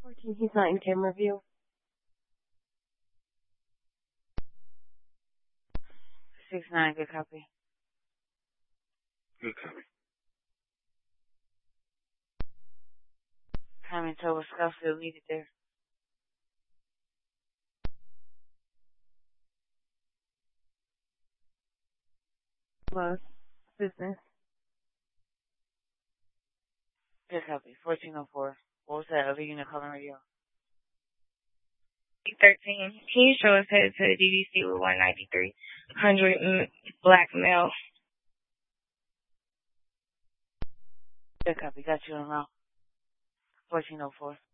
14, he's not in camera view. 6-9, good copy. Good copy. Coming to Scoutfield needed there. Plus, business. Good copy. 1404. What was that other unit calling radio? 13. Can you show us headed to the DDC with 19300 black male? Good copy. Got you on route. 1404.